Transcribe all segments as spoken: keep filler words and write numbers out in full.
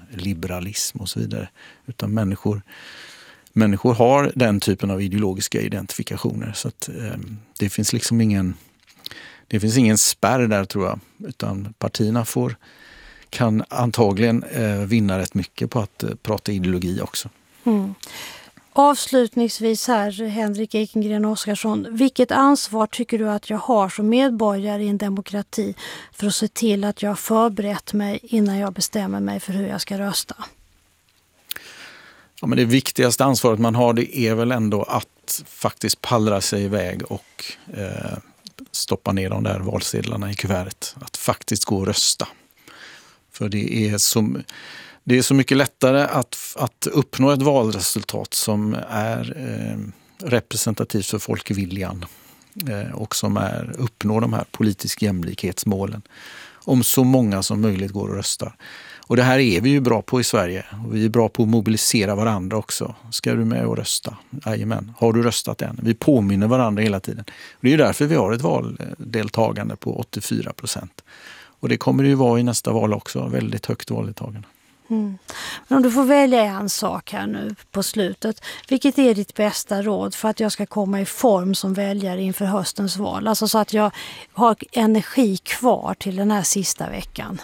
liberalism och så vidare. Utan människor, människor har den typen av ideologiska identifikationer. Så att eh, det finns liksom ingen, det finns ingen spärr där, tror jag. Utan partierna får, kan antagligen eh, vinna rätt mycket på att eh, prata ideologi också. Mm. Avslutningsvis här, Henrik Ekengren Oskarsson, vilket ansvar tycker du att jag har som medborgare i en demokrati för att se till att jag har förberett mig innan jag bestämmer mig för hur jag ska rösta? Ja, men det viktigaste ansvaret man har, det är väl ändå att faktiskt pallra sig iväg och eh, stoppa ner de där valsedlarna i kuvertet. Att faktiskt gå och rösta. För det är som... Det är så mycket lättare att, att uppnå ett valresultat som är eh, representativt för folkviljan eh, och som är, uppnår de här politiska jämlikhetsmålen om så många som möjligt går och röstar. Och det här är vi ju bra på i Sverige. Och vi är bra på att mobilisera varandra också. Ska du med och rösta? Jajamän. Har du röstat än? Vi påminner varandra hela tiden. Och det är ju därför vi har ett valdeltagande på åttiofyra procent. Och det kommer det ju vara i nästa val också. Väldigt högt valdeltagande. Mm. Men om du får välja en sak här nu på slutet. Vilket är ditt bästa råd för att jag ska komma i form som väljare inför höstens val? Alltså så att jag har energi kvar till den här sista veckan.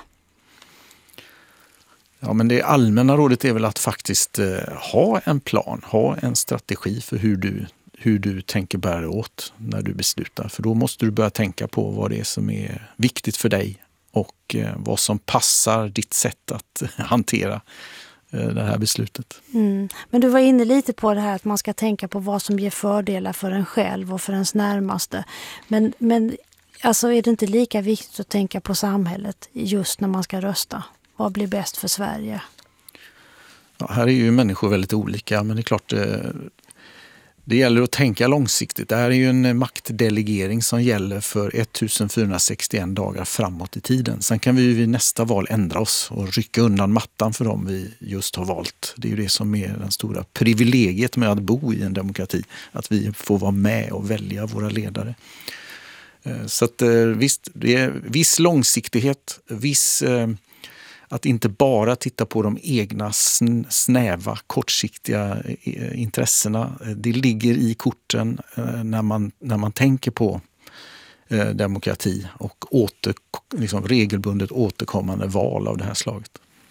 Ja, men det allmänna rådet är väl att faktiskt eh, ha en plan, ha en strategi för hur du, hur du tänker bära åt när du beslutar. För då måste du börja tänka på vad det är som är viktigt för dig och eh, vad som passar ditt sätt att hantera eh, det här beslutet. Mm. Men du var inne lite på det här att man ska tänka på vad som ger fördelar för en själv och för ens närmaste. Men, men alltså är det inte lika viktigt att tänka på samhället just när man ska rösta? Vad blir bäst för Sverige? Ja, här är ju människor väldigt olika, men det är klart det, det gäller att tänka långsiktigt. Det här är ju en maktdelegering som gäller för ettusenfyrahundrasextioen dagar framåt i tiden. Sen kan vi ju vid nästa val ändra oss och rycka undan mattan för dem vi just har valt. Det är ju det som är den stora privilegiet med att bo i en demokrati. Att vi får vara med och välja våra ledare. Så att visst, det är viss långsiktighet, viss... Att inte bara titta på de egna snäva, kortsiktiga intressena. Det ligger i korten när man, när man tänker på demokrati och åter, liksom regelbundet återkommande val av det här slaget.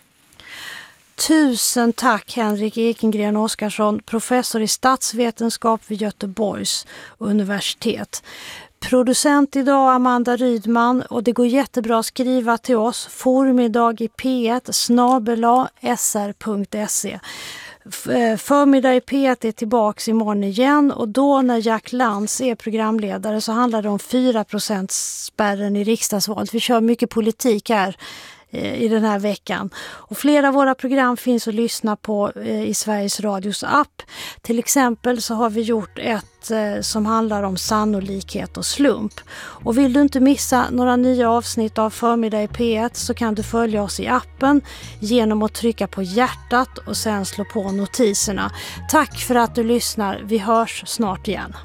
Tusen tack Henrik Ekengren Oskarsson, professor i statsvetenskap vid Göteborgs universitet. Producent idag Amanda Rydman, och det går jättebra att skriva till oss formiddag i p ett snabel-a s r punkt se. Förmiddag i P ett är tillbaks imorgon igen, och då när Jack Lantz är programledare så handlar det om fyra procent spärren i riksdagsvalet. Vi kör mycket politik här i den här veckan. Och flera av våra program finns att lyssna på i Sveriges Radios app. Till exempel så har vi gjort ett som handlar om sannolikhet och slump. Och vill du inte missa några nya avsnitt av Förmiddag i P ett så kan du följa oss i appen genom att trycka på hjärtat och sen slå på notiserna. Tack för att du lyssnar. Vi hörs snart igen.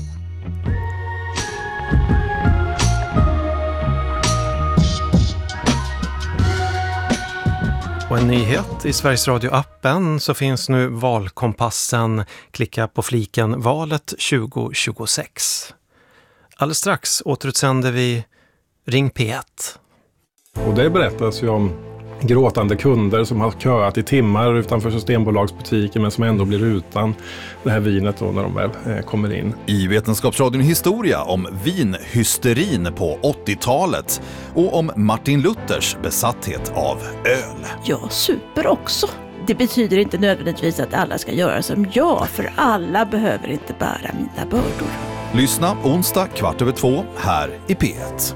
Och en nyhet i Sveriges Radio-appen så finns nu valkompassen. Klicka på fliken valet tjugo tjugosex. Alldeles strax återutsänder vi Ring P ett. Och det berättas ju om gråtande kunder som har köat i timmar utanför Systembolagsbutiken men som ändå blir utan det här vinet då när de väl eh, kommer in. I Vetenskapsradion historia om vinhysterin på åttiotalet och om Martin Luthers besatthet av öl. Jag super också. Det betyder inte nödvändigtvis att alla ska göra som jag, för alla behöver inte bära mina bördor. Lyssna onsdag kvart över två här i P ett.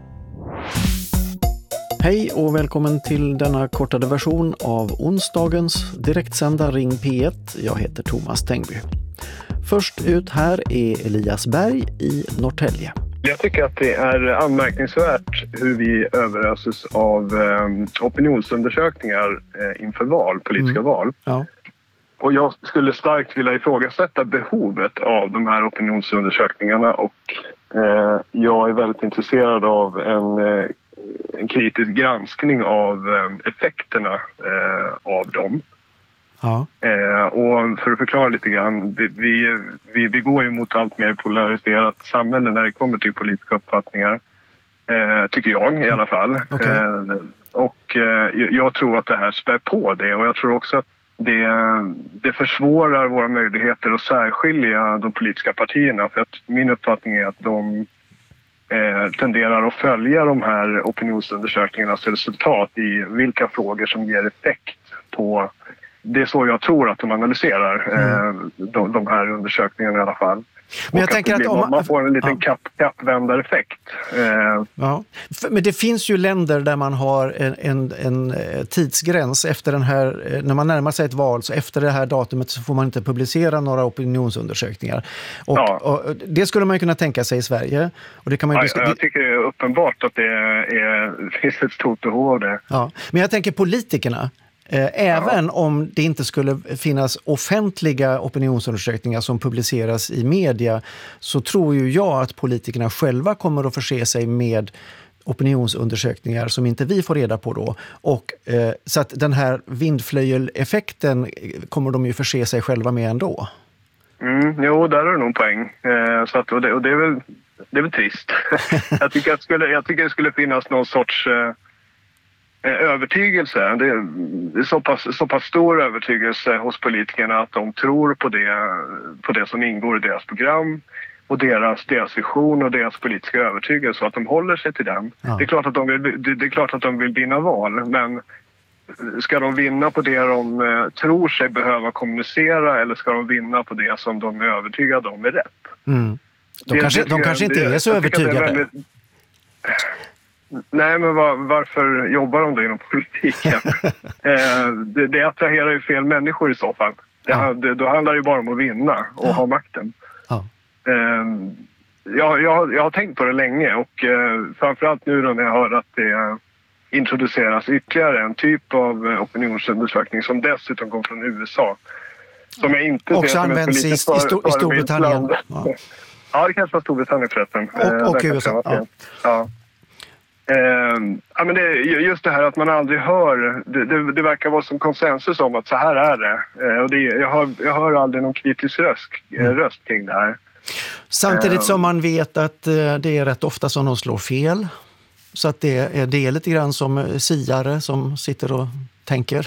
Hej och välkommen till denna kortade version av onsdagens direktsända Ring P ett. Jag heter Thomas Tengby. Först ut här är Elias Berg i Norrtälje. Jag tycker att det är anmärkningsvärt hur vi överöses av eh, opinionsundersökningar eh, inför val, politiska mm. val. Ja. Och jag skulle starkt vilja ifrågasätta behovet av de här opinionsundersökningarna, och eh, jag är väldigt intresserad av en eh, en kritisk granskning av effekterna av dem. Ja. Eh, och för att förklara lite grann, vi, vi, vi går ju mot allt mer polariserat samhälle när det kommer till politiska uppfattningar. Eh, tycker jag i alla fall. Okay. Eh, och eh, jag tror att det här spär på det, och jag tror också att det, det försvårar våra möjligheter att särskilja de politiska partierna. För att min uppfattning är att de eh, tenderar att följa de här opinionsundersökningarnas resultat i vilka frågor som ger effekt på. Det är så jag tror att de analyserar mm. de, de här undersökningarna i alla fall. Men jag tänker att om man, man får en liten ja. kapp, kappvändareffekt. Ja. Men det finns ju länder där man har en, en, en tidsgräns efter den här, när man närmar sig ett val, så efter det här datumet så får man inte publicera några opinionsundersökningar. Och, ja. och det skulle man ju kunna tänka sig i Sverige. Och det kan man ju ja, jag tycker det är uppenbart att det är, finns ett stort behov av det. Ja. Men jag tänker politikerna. Även ja. om det inte skulle finnas offentliga opinionsundersökningar som publiceras i media, så tror ju jag att politikerna själva kommer att förse sig med opinionsundersökningar som inte vi får reda på då. Och, eh, så att den här vindflöjeleffekten kommer de ju förse sig själva med ändå. Mm, jo, där är det nog poäng. Eh, så att, och, det, och det är väl, det är väl trist. jag, tycker att skulle, jag tycker det skulle finnas någon sorts... Eh, övertygelse. Det är så pass, så pass stor övertygelse hos politikerna att de tror på det, på det som ingår i deras program och deras, deras vision och deras politiska övertygelse, så att de håller sig till den. Ja. Det är klart att de vill, det, det är klart att de vill vinna val, men ska de vinna på det de eh, tror sig behöva kommunicera, eller ska de vinna på det som de är övertygade om är rätt? Mm. De, det, kanske, det, de kanske det, inte är så övertygade. Nej, men var, varför jobbar de då inom politiken? eh, det, det attraherar ju fel människor i så fall. Det, ja. det, då handlar det ju bara om att vinna och ja. ha makten. Ja. Eh, jag, jag, jag har tänkt på det länge, och eh, framförallt nu då när jag hör att det introduceras ytterligare en typ av opinionsundersökning som dessutom kom från U S A. Som jag inte också används i, i, Stor, i Storbritannien. Ja. ja, det kanske var Storbritannien förresten. Och, och U S A. Ja. ja. Eh, ja, men det, just det här att man aldrig hör, det, det, det verkar vara som konsensus om att så här är det. Eh, och det jag, hör, jag hör aldrig någon kritisk röst, mm. röst kring det här. Samtidigt eh, som man vet att eh, det är rätt ofta som de slår fel. Så att det är, det är lite grann som siare som sitter och tänker.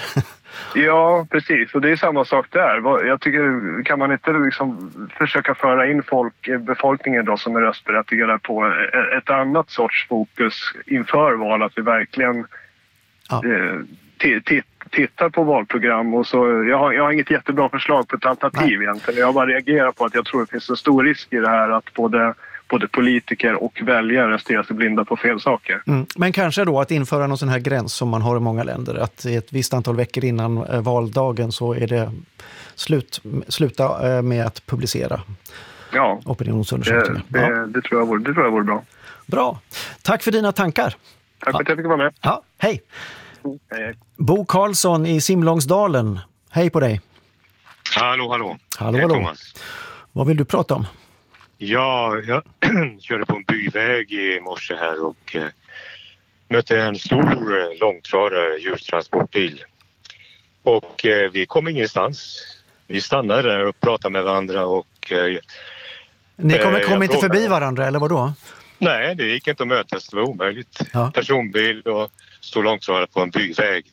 Ja, precis. Och det är samma sak där. Jag tycker, kan man inte liksom försöka föra in folk, befolkningen då, som är röstberättigade på ett annat sorts fokus inför val, att vi verkligen ja. eh, t- t- tittar på valprogram. Och så, jag, har, jag har inget jättebra förslag på ett alternativ Nej. egentligen. Jag bara reagerar på att jag tror det finns en stor risk i det här att både både politiker och väljare stirrar sig blinda på fel saker. Mm. Men kanske då att införa någon sån här gräns som man har i många länder, att ett visst antal veckor innan eh, valdagen så är det slut, sluta eh, med att publicera ja. opinionsundersökningar. Det, det, ja. det, tror jag vore, det tror jag vore bra. Bra. Tack för dina tankar. Tack för att jag fick vara med. Ja, hej. Mm, hej, hej. Bo Karlsson i Simlångsdalen. Hej på dig. Hallå, hallå. Hallå, hallå. Thomas. Vad vill du prata om? Ja, jag körde på en byväg i morse här och eh, mötte en stor eh, långtradare djurtransportbil. Och eh, vi kom ingenstans. Vi stannade där och pratade med varandra och... Eh, Ni kom, kom inte frågade, förbi varandra, eller vad då? Nej, det gick inte att mötas. Det var omöjligt. Ja. Personbil och stor långtradare på en byväg.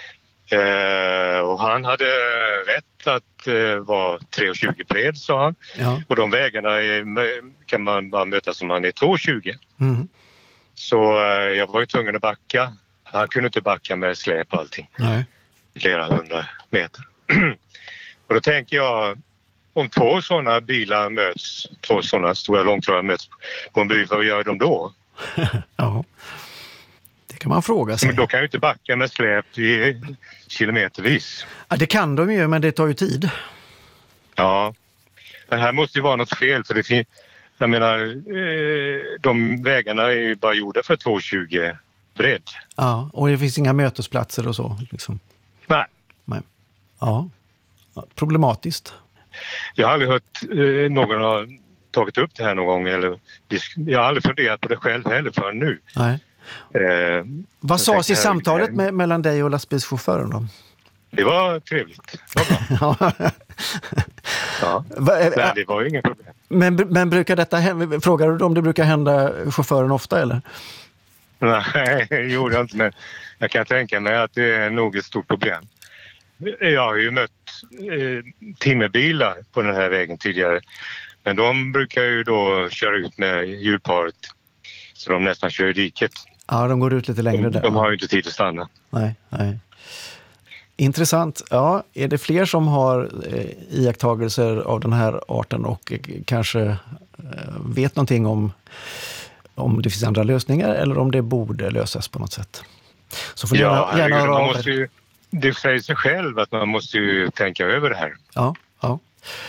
Eh, och han hade rätt att eh, vara tre komma tjugo bred, sa han. Ja. Och de vägarna är, kan man bara möta som han är två komma tjugo. Mm. Så eh, jag var ju tvungen att backa. Han kunde inte backa med släp och allting. Nej. Flera hundra meter. Och då tänker jag, om två sådana bilar möts, två sådana stora långtradare möts på en by, vad gör de då? Ja. Det kan man fråga sig. Men då kan ju inte backa med släp i kilometervis. Ja, det kan de ju, men det tar ju tid. Ja, men här måste ju vara något fel. För det finns, jag menar, eh, de vägarna är ju bara gjorda för två komma tjugo bredd. Ja, och det finns inga mötesplatser och så. Liksom. Nej. Nej. Ja, problematiskt. Jag har aldrig hört eh, någon ha tagit upp det här någon gång. Eller, jag har aldrig funderat på det själv heller förrän nu. Nej. Eh, Vad sades i tänkte, samtalet med, mellan dig och lastbilschauffören då? Det var trevligt. Det var bra. Ja. Nej, det var ju inget problem. Men, men brukar detta hända, frågar du om det brukar hända chauffören ofta eller? Nej, det gjorde jag inte, men jag kan tänka mig att det är nog ett stort problem. Jag har ju mött eh, timmerbilar på den här vägen tidigare, men de brukar ju då köra ut med hjulparet så de nästan kör i diket. Ja, de går ut lite längre de, där. De har ju inte tid att stanna. Nej, nej. Intressant. Ja, är det fler som har eh, iakttagelser av den här arten och eh, kanske eh, vet någonting om om det finns andra lösningar eller om det borde lösas på något sätt? Så får ja, gärna, gärna man måste ju, det säger sig själv att man måste ju tänka över det här. Ja, ja.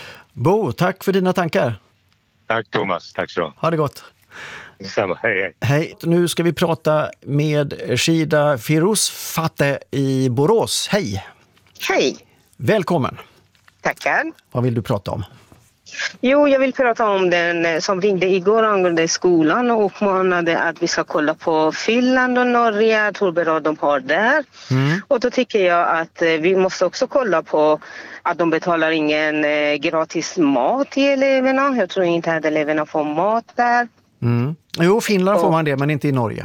Bo, tack för dina tankar. Tack Thomas, tack så. Ha det gott. Detsamma, hej hej. Hej, nu ska vi prata med Shida Firuzfateh i Borås. Hej. Hej. Välkommen. Tackar. Vad vill du prata om? Jo, jag vill prata om den som ringde igår angående skolan och uppmanade att vi ska kolla på Finland och Norge, hur bra de har där. Mm. Och då tycker jag att vi måste också kolla på att de betalar ingen gratis mat till eleverna. Jag tror inte att eleverna får mat där. Mm. Jo, Finland och, får man det, men inte i Norge.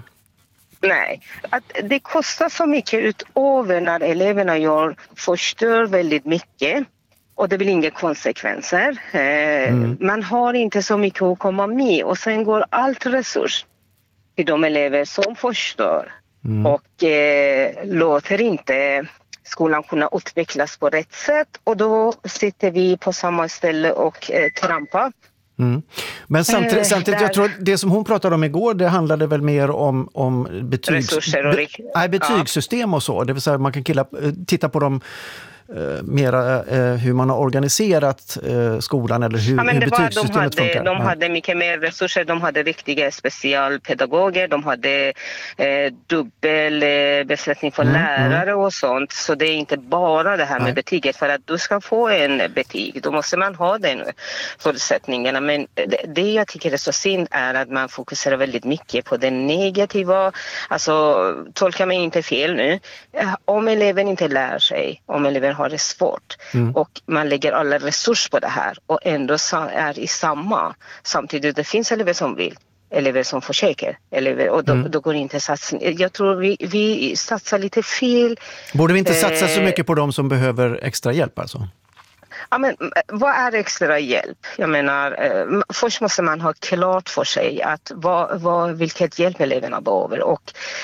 Nej, att det kostar så mycket utöver när eleverna gör förstör väldigt mycket. Och det blir inga konsekvenser. Mm. Man har inte så mycket att komma med. Och sen går allt resurs till de elever som förstör. Mm. Och eh, låter inte skolan kunna utvecklas på rätt sätt. Och då sitter vi på samma ställe och eh, trampar. Mm. Men samtidigt, samtidigt jag tror det som hon pratade om igår, det handlade väl mer om, om betygs, be, nej, betygssystem och så. Det vill säga man kan killa, titta på dem Uh, mera uh, hur man har organiserat uh, skolan eller hur, ja, hur betygssystemet de hade, funkar. De ja. hade mycket mer resurser, de hade riktiga specialpedagoger, de hade eh, dubbel eh, besättning för mm, lärare mm. och sånt. Så det är inte bara det här med Nej. betyget. För att du ska få en betyg, då måste man ha den förutsättningarna. Men det, det jag tycker är så synd är att man fokuserar väldigt mycket på det negativa. Alltså, tolka mig inte fel nu. Om eleven inte lär sig, om eleven har det svårt mm. och man lägger alla resurser på det här och ändå är i samma. Samtidigt det finns elever som vill, elever som försöker, elever, och då, mm. då går inte satsning. Jag tror vi, vi satsar lite fel. Borde vi inte satsa så mycket på de som behöver extra hjälp alltså? Ja, men vad är extra hjälp? Jag menar, eh, först måste man ha klart för sig att vad, vad, vilket hjälp eleverna behöver. Och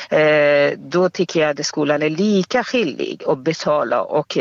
eh, då tycker jag att skolan är lika skyldig att betala och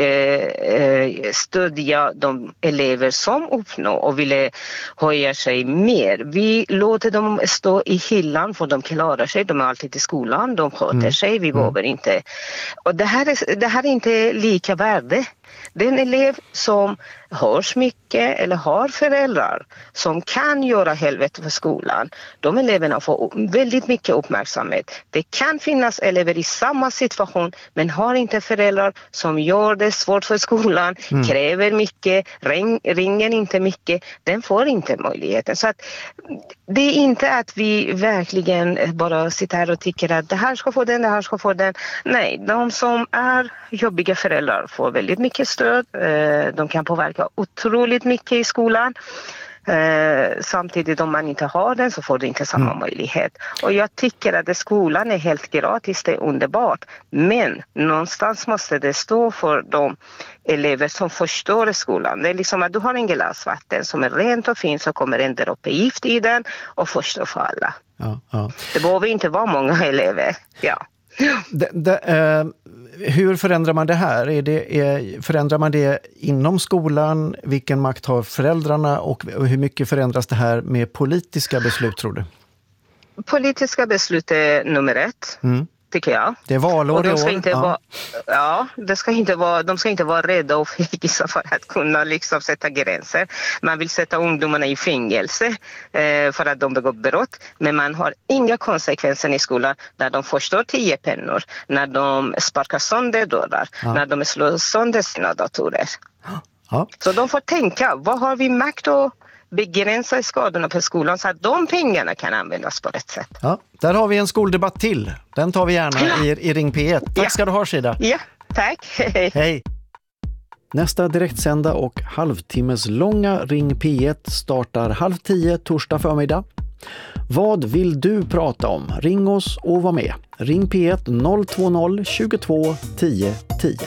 eh, stödja de elever som uppnår och vill höja sig mer. Vi låter dem stå i hyllan för de klarar sig. De är alltid i skolan, de sköter mm. sig, vi mm. behöver inte. Och det här är, det här är inte lika värde. Den elev som hörs mycket eller har föräldrar som kan göra helvete för skolan, de eleverna får väldigt mycket uppmärksamhet. Det kan finnas elever i samma situation men har inte föräldrar som gör det svårt för skolan, mm. kräver mycket, ring, ringer inte mycket, den får inte möjligheten. Så att det är inte att vi verkligen bara sitter här och tycker att det här ska få den, det här ska få den. Nej, de som är jobbiga föräldrar får väldigt mycket stöd. De kan påverka otroligt mycket i skolan. Samtidigt om man inte har den så får du inte samma mm. möjlighet. Och jag tycker att skolan är helt gratis, det är underbart. Men någonstans måste det stå för de elever som förstår skolan. Det är liksom att du har en glas vatten som är rent och fint, så kommer en droppe gift i den och förstår för alla. Ja, ja. Det behöver inte vara många elever. Ja. Det, det, eh, hur förändrar man det här? Är det, är, förändrar man det inom skolan? Vilken makt har föräldrarna? Och hur mycket förändras det här med politiska beslut, tror du? Politiska beslut är nummer ett. Mm. Tycker jag. Det är valår i år. Inte ja. Vara, ja, det ska inte vara, de ska inte vara rädda och fegisa för att kunna liksom sätta gränser. Man vill sätta ungdomarna i fängelse eh, för att de begår brott. Men man har inga konsekvenser i skolan när de förstår tio pennor. När de sparkar sönder dörrar. Ja. När de slår sönder sina datorer. Ja. Så de får tänka, vad har vi makt att begränsa skadorna på skolan så att de pengarna kan användas på rätt sätt. Ja, där har vi en skoldebatt till. Den tar vi gärna Ja. i, i Ring P ett. Tack Ja. ska du ha, Shida. Ja, tack. Hej. Hej! Nästa direktsända och halvtimmes långa Ring P ett startar halv tio torsdag förmiddag. Vad vill du prata om? Ring oss och var med. Ring P ett noll två noll tjugotvå tio tio.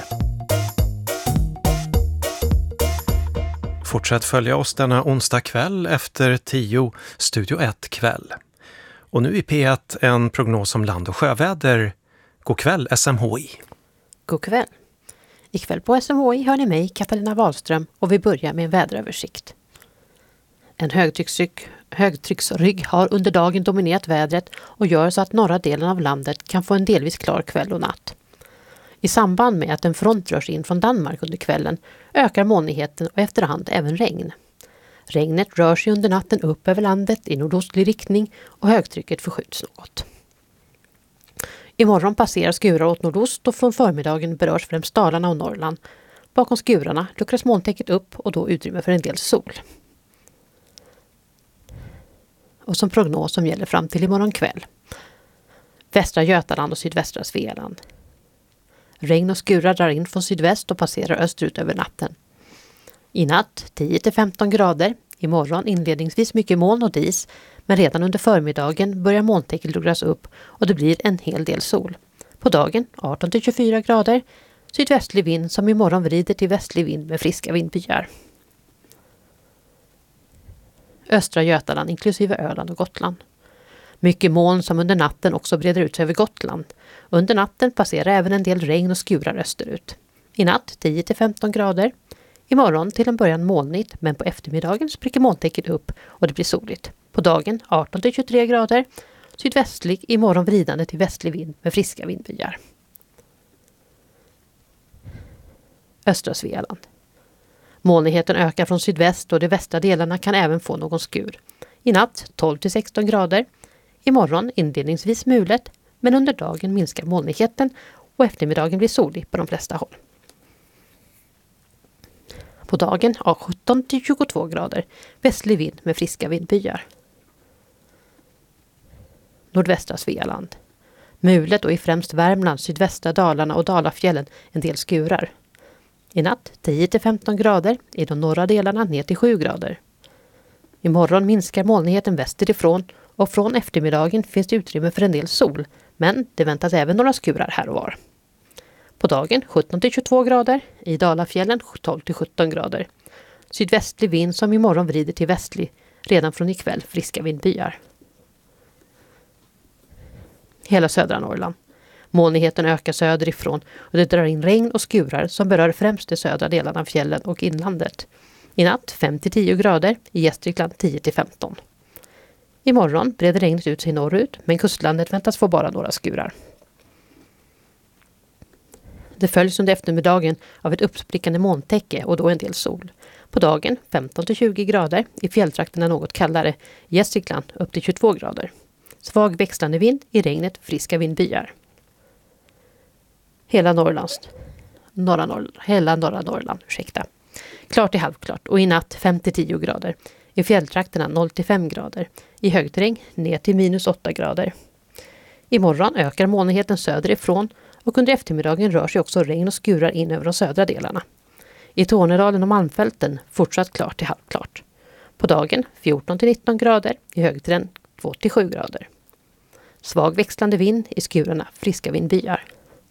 Fortsätt följa oss denna onsdag kväll efter tio, Studio ett kväll. Och nu i P ett en prognos om land- och sjöväder. God kväll S M H I. God kväll. Ikväll på S M H I hör ni mig, Katarina Wahlström, och vi börjar med en väderöversikt. En högtrycksrygg, högtrycksrygg har under dagen dominerat vädret och gör så att norra delen av landet kan få en delvis klar kväll och natt. I samband med att en front rör sig in från Danmark under kvällen ökar molnigheten och efterhand även regn. Regnet rör sig under natten upp över landet i nordostlig riktning och högtrycket förskjuts något. Imorgon passerar skurar åt nordost och från förmiddagen berörs främst Dalarna och Norrland. Bakom skurarna luckras molntäcket upp och då utrymme för en del sol. Och som prognos som gäller fram till imorgon kväll. Västra Götaland och sydvästra Svealand. Regn och skurar drar in från sydväst och passerar österut över natten. I natt tio till femton grader. Imorgon inledningsvis mycket moln och dis. Men redan under förmiddagen börjar molntäcket luckras upp och det blir en hel del sol. På dagen arton till tjugofyra grader. Sydvästlig vind som imorgon vrider till västlig vind med friska vindbyar. Östra Götaland inklusive Öland och Gotland. Mycket moln som under natten också breder ut sig över Gotland. Under natten passerar även en del regn och skurar österut. I natt tio till femton grader. Imorgon till en början molnigt men på eftermiddagen spricker molntäcket upp och det blir soligt. På dagen arton till tjugotre grader. Sydvästlig imorgon vridande till västlig vind med friska vindbyar. Östra Svealand. Molnigheten ökar från sydväst och de västra delarna kan även få någon skur. I natt tolv till sexton grader. Imorgon inledningsvis mulet men under dagen minskar molnigheten och eftermiddagen blir solig på de flesta håll. På dagen har sjutton till tjugotvå grader. Västlig vind med friska vindbyar. Nordvästra Svealand. Mulet och i främst Värmland, sydvästra Dalarna och Dalafjällen en del skurar. I natt tio till femton grader, i de norra delarna ner till sju grader. Imorgon minskar molnigheten västerifrån och från eftermiddagen finns det utrymme för en del sol, men det väntas även några skurar här och var. På dagen sjutton till tjugotvå grader, i Dalafjällen tolv till sjutton grader. Sydvästlig vind som imorgon vrider till västlig, redan från ikväll friska vindbyar. Hela södra Norrland. Molnigheten ökar söderifrån och det drar in regn och skurar som berör främst de södra delarna av fjällen och inlandet. I natt fem till tio grader, i Gästrikland tio till femton. Imorgon breder regnet ut sig norrut men kustlandet väntas få bara några skurar. Det följs under eftermiddagen av ett uppsprickande molntäcke och då en del sol. På dagen femton till tjugo grader, i fjälltrakterna något kallare, i Gästrikland upp till tjugotvå grader. Svag växlande vind, i regnet friska vindbyar. Hela Norrlands, norra Norrland, hela norra Norrland, ursäkta. Klart till halvklart och i natt fem till tio grader. I fjälltrakterna noll till fem grader. I högterräng ner till minus åtta grader. Imorgon ökar molnigheten söderifrån och under eftermiddagen rör sig också regn och skurar in över de södra delarna. I Tornedalen och Malmfälten fortsatt klart till halvklart. På dagen fjorton till nitton grader, i högterräng två till sju grader. Svag växlande vind, i skurarna friska vindbyar.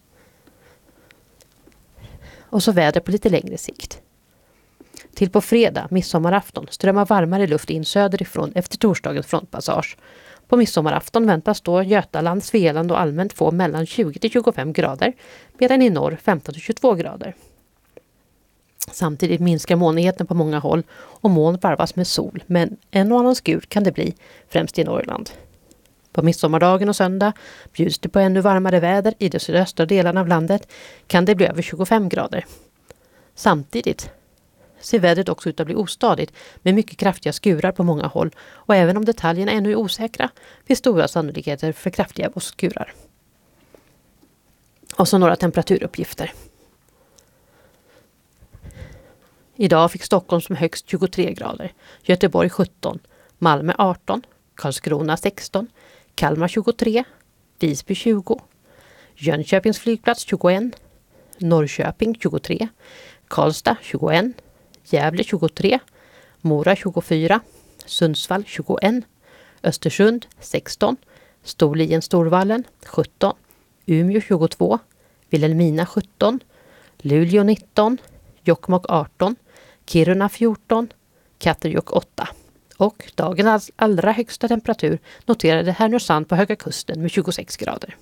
Och så väder på lite längre sikt. Till på fredag, midsommarafton, strömmar varmare luft in söderifrån efter torsdagens frontpassage. På midsommarafton väntas då Götaland, Svealand och allmänt få mellan tjugo till tjugofem grader, medan i norr femton till tjugotvå grader. Samtidigt minskar molnigheten på många håll och moln varvas med sol, men en och annan skur kan det bli, främst i Norrland. På midsommardagen och söndag bjuds det på ännu varmare väder i de sydöstra delarna av landet, kan det bli över tjugofem grader. Samtidigt ser vädret också ut att bli ostadigt med mycket kraftiga skurar på många håll och även om detaljerna ännu är osäkra finns stora sannolikheter för kraftiga åskskurar. Och så några temperaturuppgifter. Idag fick Stockholm som högst tjugotre grader, Göteborg sjutton, Malmö arton, Karlskrona sexton, Kalmar tjugotre, Visby tjugo, Jönköpings flygplats tjugoett, Norrköping tjugotre, Karlstad tjugoett, Gävle tjugotre, Mora tjugofyra, Sundsvall tjugoett, Östersund sexton, Storlien Storvallen sjutton, Umeå tjugotvå, Vilhelmina sjutton, Luleå nitton, Jokkmokk arton, Kiruna fjorton, Katterjåkk åtta. Och dagens allra högsta temperatur noterade Härnösand på Höga Kusten med tjugosex grader.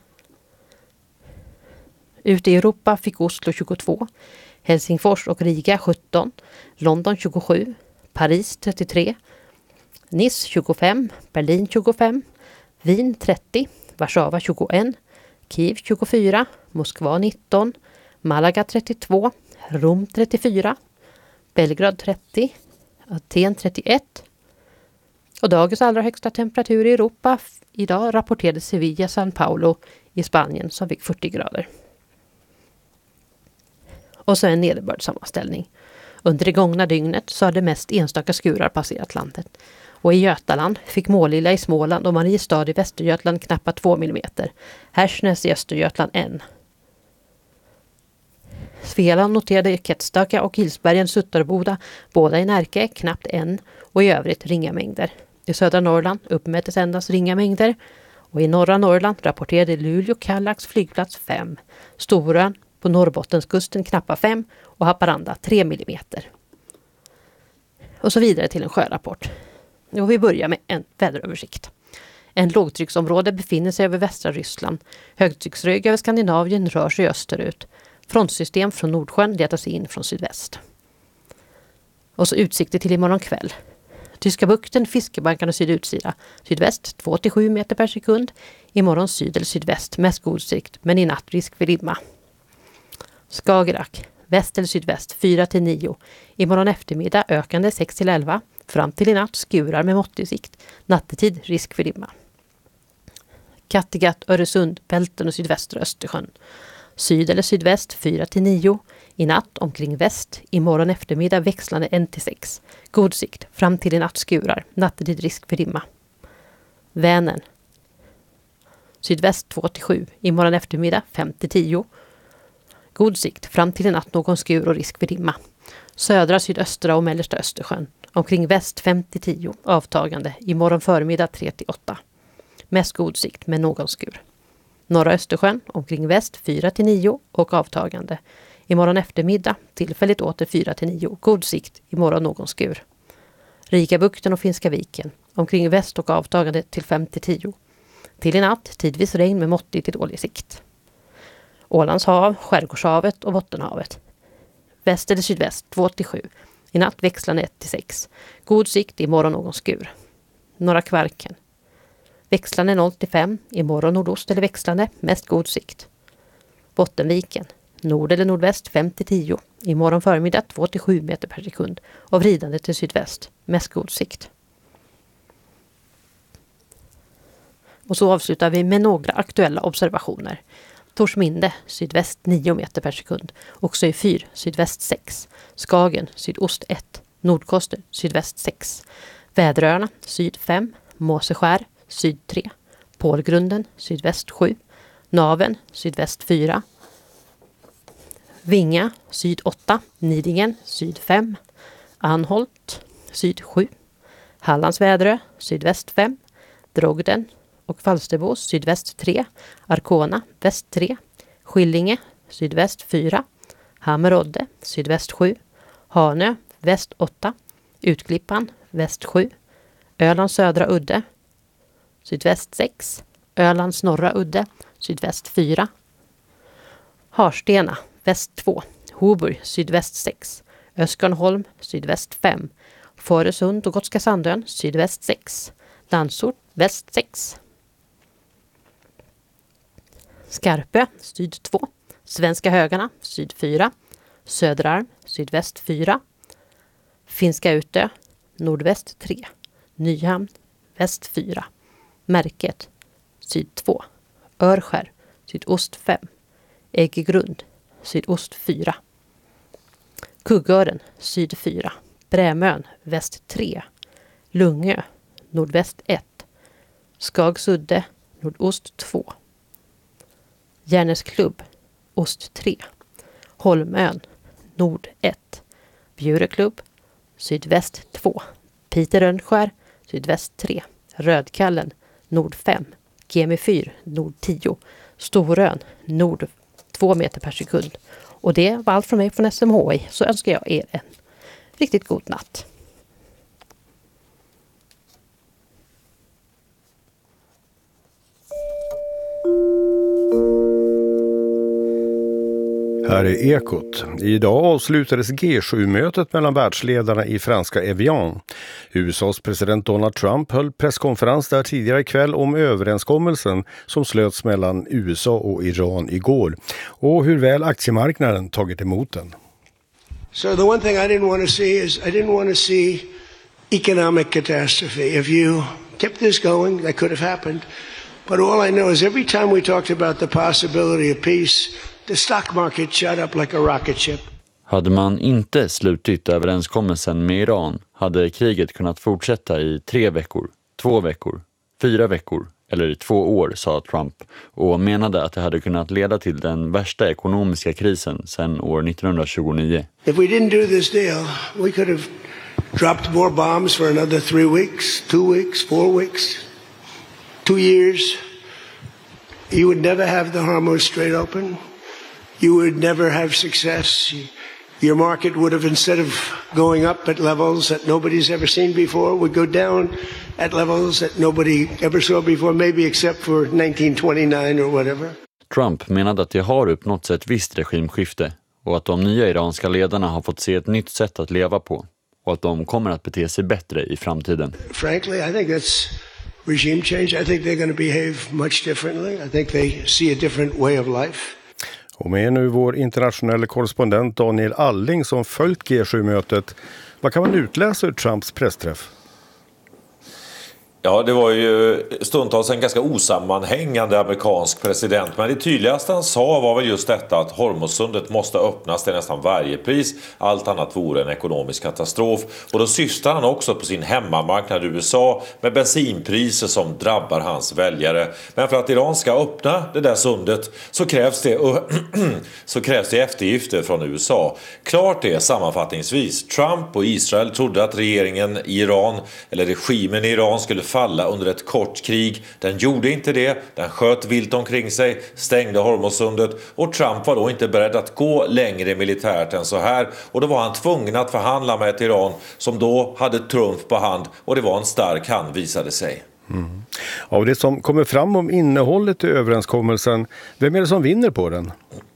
Ute i Europa fick Oslo tjugotvå, Helsingfors och Riga sjutton, London tjugosju, Paris trettiotre, Nice tjugofem, Berlin tjugofem, Wien trettio, Warszawa tjugoett, Kiev tjugofyra, Moskva nitton, Malaga trettiotvå, Rom trettiofyra, Belgrad trettio, Aten trettioett. Och dagens allra högsta temperatur i Europa idag rapporterade Sevilla, São Paulo i Spanien som fick fyrtio grader. Och så en nederbördssammanställning. Under det gångna dygnet så har det mest enstaka skurar passerat landet. Och i Götaland fick Målilla i Småland och Mariestad i Västergötland knappt två millimeter. Härsnäs i Östergötland en. Svealand noterade Kettstaka och Kilsbergen Suttarboda, båda i Närke, knappt en och i övrigt ringa mängder. I södra Norrland uppmättes endast ringa mängder och i norra Norrland rapporterade Luleå Kallax flygplats fem, Storön på Norrbottenskusten knappt fem och Haparanda tre millimeter. Och så vidare till en sjörapport. Och vi börjar med en väderöversikt. En lågtrycksområde befinner sig över västra Ryssland. Högtrycksrög över Skandinavien rör sig österut. Frontsystem från Nordsjön letar sig in från sydväst. Och så utsikter till imorgon kväll. Tyska bukten, fiskebankarna sydutsida. Sydväst två till sju meter per sekund. Imorgon syd eller sydväst, mest god sikt, men i natt risk för dimma. Skagerrak, väst eller sydväst fyra till nio. Imorgon eftermiddag ökande sex till elva. Fram till i natt skurar med måttlig sikt. Nattetid risk för dimma. Kattegatt, Öresund, Bälten och sydvästra Östersjön. Syd eller sydväst fyra till nio. I natt omkring väst. Imorgon eftermiddag växlande ett till sex. God sikt. Fram till i natt skurar. Nattetid risk för dimma. Vänern. Sydväst två till sju. Imorgon eftermiddag fem till tio. God sikt. Fram till i natt någon skur och risk för dimma. Södra, sydöstra och mellersta Östersjön. Omkring väst fem till tio. Avtagande. Imorgon förmiddag tre till åtta. Mest god sikt med någon skur. Norra Östersjön omkring väst fyra till nio och avtagande. Imorgon eftermiddag tillfälligt åter fyra till nio. God sikt. Imorgon någon skur. Rigabukten och Finska viken. Omkring väst och avtagande till fem till tio. Till i natt tidvis regn med måttlig till dålig sikt. Ålands hav, Skärgårdshavet och Bottenhavet. Väst eller sydväst två till sju. I natt växlande ett till sex. God sikt. Imorgon någon skur. Norra Kvarken. Växlande noll till fem. Imorgon nordost eller växlande. Mest god sikt. Bottenviken. Nord eller nordväst fem till tio. Imorgon förmiddag två till sju meter per sekund. Och vridande till sydväst. Mest god sikt. Och så avslutar vi med några aktuella observationer. Torsminde, sydväst nio meter per sekund. Också i fyr, sydväst sex. Skagen, sydost ett. Nordkoster, sydväst sex. Väderöarna, syd fem. Måseskär, syd tre. Pålgrunden, sydväst sju. Naven, sydväst fyra. Vinga, syd åtta. Nidingen, syd fem. Anholt, syd sju. Hallands Väderö, sydväst fem. Drogden och Falsterbo, sydväst tre. Arkona, väst tre. Skillinge, sydväst fyra. Hammerodde, sydväst sju. Hanö, väst åtta. Utklippan, väst sju. Ölands södra udde, sydväst sex. Ölands norra udde, sydväst fyra. Harstena, väst två. Hoburg, sydväst sex. Öskarnholm, sydväst fem. Fårösund och Gotska Sandön, sydväst sex. Landsort, väst sex. Skarpö, syd två. Svenska Högarna, syd fyra. Söderarm, sydväst fyra. Finska Utö, nordväst tre. Nyhamn, väst fyra. Märket, syd två. Örskär, sydost fem. Äggegrund, sydost fyra. Kuggören, syd fyra. Brämön, väst tre. Lungö, nordväst ett. Skagsudde, nordost två. Järnäsklubb, ost tre. Holmön, nord ett. Bjureklubb, sydväst två. Piterönskär, sydväst tre. Rödkallen, nord fem. Gemifyr, nord tio. Storön, nord två meter per sekund. Och det var allt från mig från S M H I, så önskar jag er en riktigt god natt. Här är Ekot. Idag avslutades G sju-mötet mellan världsledarna i franska Evian. U S A:s president Donald Trump höll presskonferens där tidigare ikväll om överenskommelsen som slöts mellan U S A och Iran igår och hur väl aktiemarknaden tagit emot den. So the one thing I didn't want to see is I didn't want to see economic catastrophe. If you kept this going, that could have happened. But all I know is every time we talked about the possibility of peace, the stock market shot up like a rocket ship. Hade man inte slutit överenskommelsen med Iran hade kriget kunnat fortsätta i tre veckor, två veckor, fyra veckor eller i två år, sa Trump, och menade att det hade kunnat leda till den värsta ekonomiska krisen sedan år nittonhundratjugonio. If we didn't do this deal, we could have dropped more bombs for another three weeks, two weeks, four weeks, two years. You would never have the Hormuz Strait open. You would never have success. Your market would have, instead of going up at levels that nobody's ever seen before, would go down at levels that nobody ever saw before, maybe except for nineteen twenty-nine or whatever. Trump menade att det har uppnåtts ett visst regimskifte och att de nya iranska ledarna har fått se ett nytt sätt att leva på och att de kommer att bete sig bättre i framtiden. Frankly, I think that's regime change. I think they're going to behave much differently. I think they see a different way of life. Och med nu vår internationella korrespondent Daniel Alling som följt G sju-mötet. Vad kan man utläsa ur Trumps pressträff? Ja, det var ju stundtals en ganska osammanhängande amerikansk president. Men det tydligaste han sa var väl just detta att Hormuzsundet måste öppnas till nästan varje pris. Allt annat vore en ekonomisk katastrof. Och då syftar han också på sin hemmamarknad i U S A med bensinpriser som drabbar hans väljare. Men för att Iran ska öppna det där sundet så krävs det, så krävs det eftergifter från U S A. Klart är sammanfattningsvis, Trump och Israel trodde att regeringen i Iran, eller regimen i Iran, skulle falla under ett kort krig. Den gjorde inte det. Den sköt vilt omkring sig, stängde Hormuzsundet och Trump var då inte beredd att gå längre militärt än så här. Och då var han tvungen att förhandla med ett Iran som då hade trumf på hand och det var en stark hand visade sig. Mm. Av det som kommer fram om innehållet i överenskommelsen, vem är det som vinner på den?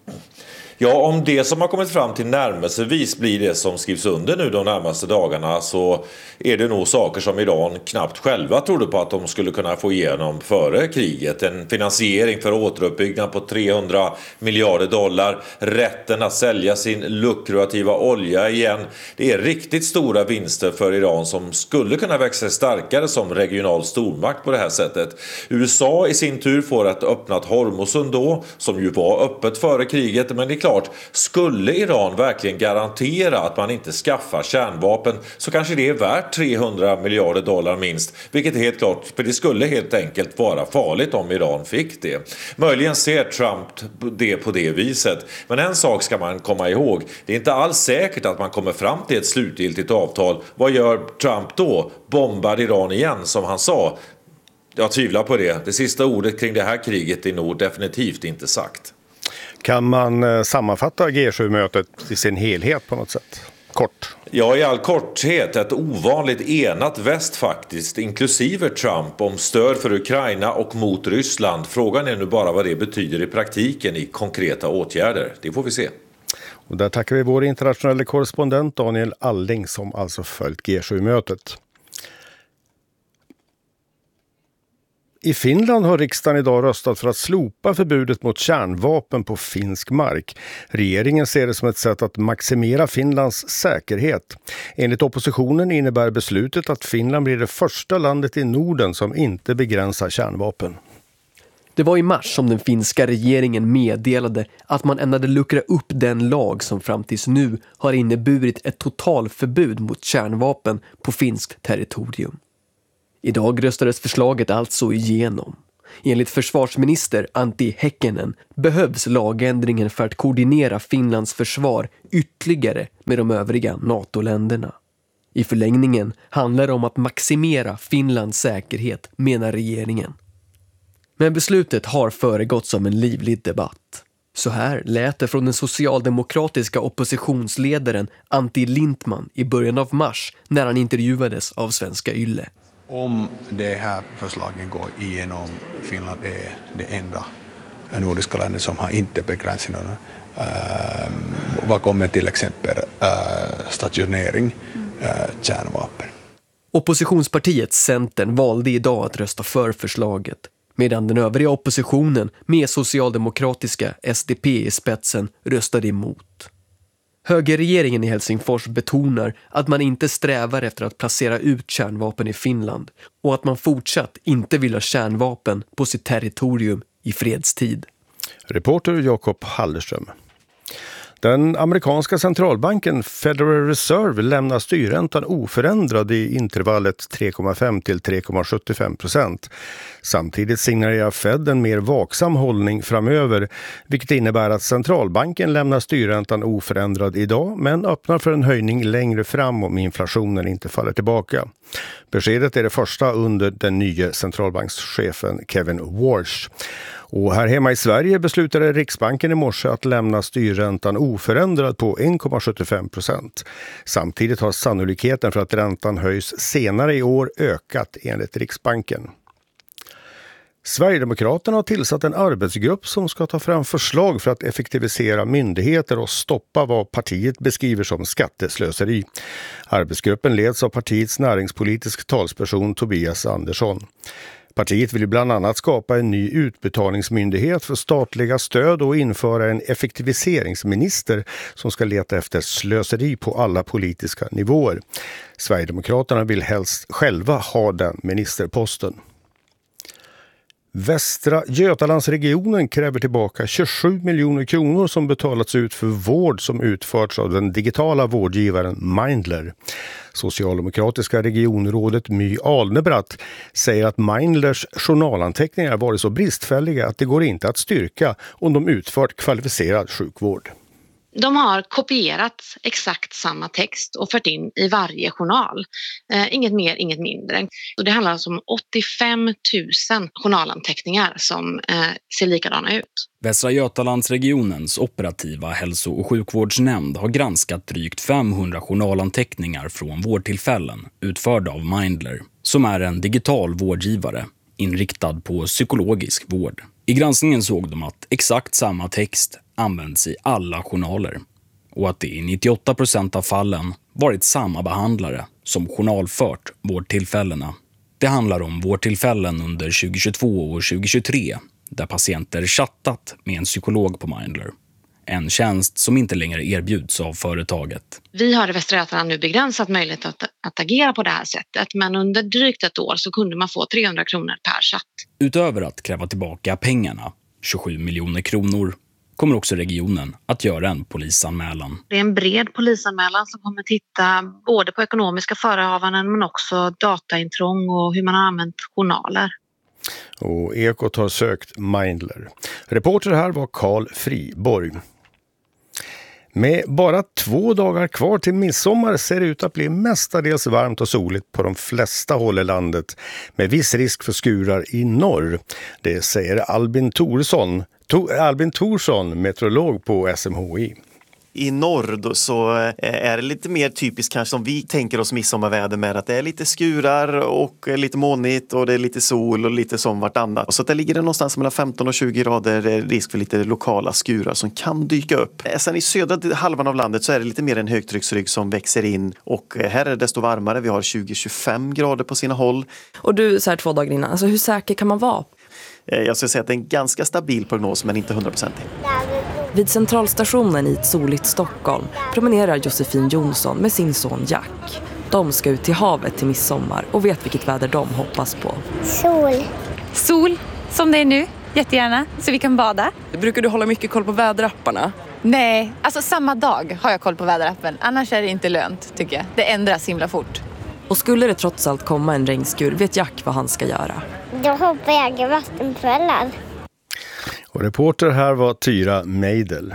Ja, om det som har kommit fram till närmelsevis blir det som skrivs under nu de närmaste dagarna så är det nog saker som Iran knappt själva trodde på att de skulle kunna få igenom före kriget. En finansiering för återuppbyggnad på trehundra miljarder dollar, rätten att sälja sin lukrativa olja igen. Det är riktigt stora vinster för Iran som skulle kunna växa starkare som regional stormakt på det här sättet. U S A i sin tur får ett öppnat Hormuzsund då, som ju var öppet före kriget, men det är klart, skulle Iran verkligen garantera att man inte skaffar kärnvapen så kanske det är värt trehundra miljarder dollar minst, vilket är helt klart, för det skulle helt enkelt vara farligt om Iran fick det. Möjligen ser Trump det på det viset, men en sak ska man komma ihåg, det är inte alls säkert att man kommer fram till ett slutgiltigt avtal. Vad gör Trump då? Bombar Iran igen som han sa? Jag tvivlar på det. Det sista ordet kring det här kriget är nog definitivt inte sagt. Kan man sammanfatta G sju-mötet i sin helhet på något sätt? Kort. Ja, i all korthet ett ovanligt enat väst faktiskt, inklusive Trump, om stöd för Ukraina och mot Ryssland. Frågan är nu bara vad det betyder i praktiken i konkreta åtgärder. Det får vi se. Och där tackar vi vår internationella korrespondent Daniel Alling som alltså följt G sju-mötet. I Finland har riksdagen idag röstat för att slopa förbudet mot kärnvapen på finsk mark. Regeringen ser det som ett sätt att maximera Finlands säkerhet. Enligt oppositionen innebär beslutet att Finland blir det första landet i Norden som inte begränsar kärnvapen. Det var i mars som den finska regeringen meddelade att man ämnade luckra upp den lag som fram tills nu har inneburit ett totalförbud mot kärnvapen på finskt territorium. Idag röstades förslaget alltså igenom. Enligt försvarsminister Antti Häkkänen behövs lagändringen för att koordinera Finlands försvar ytterligare med de övriga NATO-länderna. I förlängningen handlar det om att maximera Finlands säkerhet, menar regeringen. Men beslutet har föregåtts av en livlig debatt. Så här lät det från den socialdemokratiska oppositionsledaren Antti Lindman i början av mars när han intervjuades av Svenska Yle. Om det här förslaget går igenom, Finland är det enda nordiska landet som har inte begränsningarna. Uh, vad kommer till exempel uh, stationering uh, kärnvapen? Oppositionspartiet Centern valde idag att rösta för förslaget, medan den övriga oppositionen med socialdemokratiska S D P i spetsen röstade emot. Högerregeringen i Helsingfors betonar att man inte strävar efter att placera ut kärnvapen i Finland och att man fortsatt inte vill ha kärnvapen på sitt territorium i fredstid. Reporter Jakob Hallerström. Den amerikanska centralbanken Federal Reserve lämnar styrräntan oförändrad i intervallet tre komma fem till tre komma sjuttiofem procent. Samtidigt signalerar Fed en mer vaksam hållning framöver, vilket innebär att centralbanken lämnar styrräntan oförändrad idag men öppnar för en höjning längre fram om inflationen inte faller tillbaka. Beskedet är det första under den nya centralbankschefen Kevin Warsh. Och här hemma i Sverige beslutade Riksbanken i morse att lämna styrräntan oförändrad på en komma sjuttiofem procent. Samtidigt har sannolikheten för att räntan höjs senare i år ökat enligt Riksbanken. Sverigedemokraterna har tillsatt en arbetsgrupp som ska ta fram förslag för att effektivisera myndigheter och stoppa vad partiet beskriver som skatteslöseri. Arbetsgruppen leds av partiets näringspolitisk talsperson Tobias Andersson. Partiet vill bland annat skapa en ny utbetalningsmyndighet för statliga stöd och införa en effektiviseringsminister som ska leta efter slöseri på alla politiska nivåer. Sverigedemokraterna vill helst själva ha den ministerposten. Västra Götalandsregionen kräver tillbaka tjugosju miljoner kronor som betalats ut för vård som utförts av den digitala vårdgivaren Mindler. Socialdemokratiska regionrådet My Alnebratt säger att Mindlers journalanteckningar varit så bristfälliga att det går inte att styrka om de utfört kvalificerad sjukvård. De har kopierat exakt samma text och fört in i varje journal. Eh, inget mer, inget mindre. Och det handlar alltså om åttiofem tusen journalanteckningar som eh, ser likadana ut. Västra Götalandsregionens operativa hälso- och sjukvårdsnämnd har granskat drygt femhundra journalanteckningar från vårdtillfällen utförda av Mindler, som är en digital vårdgivare inriktad på psykologisk vård. I granskningen såg de att exakt samma text används i alla journaler och att det i nittioåtta procent av fallen varit samma behandlare som journalfört vårdtillfällena. Det handlar om vårdtillfällen under tjugohundratjugotvå och tjugohundratjugotre där patienter chattat med en psykolog på Mindler. En tjänst som inte längre erbjuds av företaget. Vi har i Västra Götaland nu begränsat möjlighet att, att agera på det här sättet, men under drygt ett år så kunde man få trehundra kronor per chatt. Utöver att kräva tillbaka pengarna, tjugosju miljoner kronor, kommer också regionen att göra en polisanmälan. Det är en bred polisanmälan som kommer titta både på ekonomiska förehavanden men också dataintrång och hur man har använt journaler. Och Ekot har sökt Mindler. Reporter här var Carl Friborg. Med bara två dagar kvar till midsommar ser det ut att bli mestadels varmt och soligt på de flesta håll i landet, med viss risk för skurar i norr. Det säger Albin Thorsson, to, Albin Thorsson, meteorolog på S M H I. I norr då så är det lite mer typiskt kanske som vi tänker oss midsommarväder med att det är lite skurar och lite molnigt och det är lite sol och lite som vartannat. Så att det ligger det någonstans mellan femton och tjugo grader, risk för lite lokala skurar som kan dyka upp. Sen i södra halvan av landet så är det lite mer en högtrycksrygg som växer in och här är det desto varmare. Vi har tjugo till tjugofem grader på sina håll. Och du, så här två dagar innan, alltså hur säker kan man vara? Jag skulle säga att det är en ganska stabil prognos men inte hundra procent. Vid centralstationen i ett soligt Stockholm promenerar Josefin Jonsson med sin son Jack. De ska ut till havet till midsommar och vet vilket väder de hoppas på. Sol. Sol, som det är nu. Jättegärna, så vi kan bada. Brukar du hålla mycket koll på väderapparna? Nej, alltså samma dag har jag koll på väderappen. Annars är det inte lönt, tycker jag. Det ändras himla fort. Och skulle det trots allt komma en regnskur, vet Jack vad han ska göra? Då hoppar jag i vattenfällan. Och reporter här var Tyra Meidel.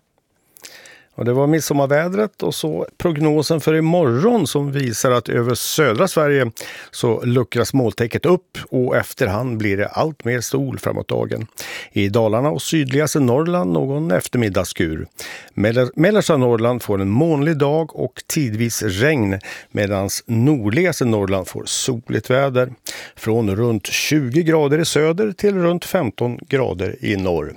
Och det var midsommarvädret och så prognosen för imorgon som visar att över södra Sverige så luckras molntäcket upp och efterhand blir det allt mer sol framåt dagen. I Dalarna och sydligaste Norrland någon eftermiddagsskur. Mellersta Norrland får en molnlig dag och tidvis regn medan nordligaste Norrland får soligt väder. Från runt tjugo grader i söder till runt femton grader i norr.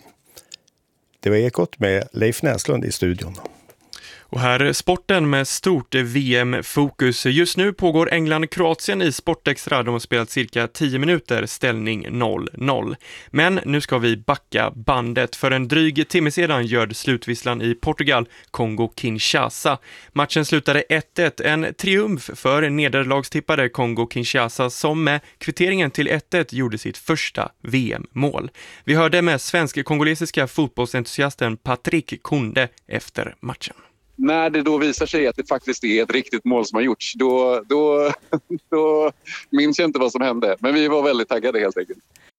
Det var Ekot med Leif Näslund i studion. Och här är sporten med stort V M-fokus. Just nu pågår England-Kroatien i Sportextra. De har spelat cirka tio minuter, ställning noll noll. Men nu ska vi backa bandet. För en dryg timme sedan gjorde slutvisslan i Portugal, Kongo-Kinshasa. Matchen slutade ett ett, en triumf för nederlagstippade Kongo-Kinshasa som med kvitteringen till ett ett gjorde sitt första V M-mål. Vi hörde med svensk-kongolesiska fotbollsentusiasten Patrick Kunde efter matchen. När det då visar sig att det faktiskt är ett riktigt mål som har gjorts, då, då, då minns jag inte vad som hände. Men vi var väldigt taggade helt enkelt.